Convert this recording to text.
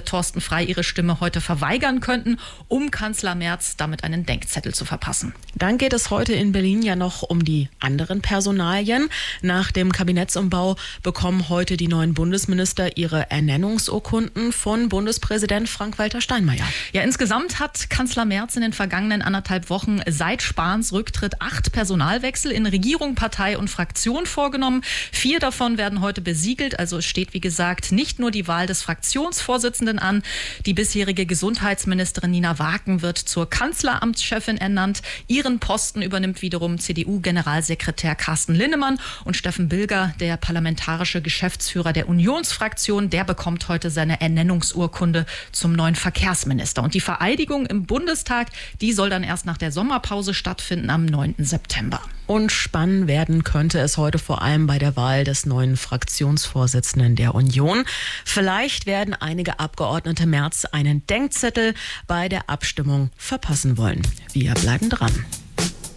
Thorsten Frey ihre Stimme heute verweigern könnten, um Kanzler Merz damit einen Denkzettel zu verpassen. Dann geht es heute in Berlin ja noch um die anderen Personalien. Nach dem Kabinettsumbau bekommen heute die neuen Bundesminister ihre Ernennungsurkunden von Bundespräsident Frank-Walter Steinmeier. Ja, insgesamt hat Kanzler Merz in den vergangenen 1,5 Wochen seit Spahns Rücktritt 8 Personalwechsel in Regierung, Partei und Fraktion vorgenommen. 4 davon werden heute besiegelt. Also es steht, wie gesagt, nicht nur die Wahl des Fraktionsvorsitzenden an. Die bisherige Gesundheitsministerin Nina Waken wird zur Kanzleramtschefin ernannt. Ihren Posten übernimmt wiederum CDU-Generalsekretär Carsten Linnemann und Steffen Bilger, der parlamentarische Geschäftsführer der Unionsfraktion, der bekommt heute seine Ernennungsurkunde zum neuen Verkehrsminister. Und die Vereidigung im Bundestag, die soll dann erst nach der Sommerpause stattfinden am 9. September. Und spannend werden könnte es heute vor allem bei der Wahl des neuen Fraktionsvorsitzenden der Union. Vielleicht werden einige Abgeordnete Merz einen Denkzettel bei der Abstimmung verpassen wollen. Wir bleiben dran.